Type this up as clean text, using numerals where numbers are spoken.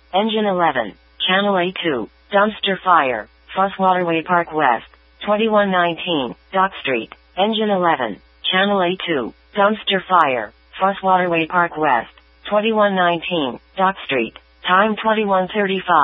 Engine 11. Channel A2. Dumpster fire. Fuss Waterway Park West. 2119. Dock Street. Engine 11. Channel A2. Dumpster fire. Fuss Waterway Park West. 2119. Dock Street. Time 21:35.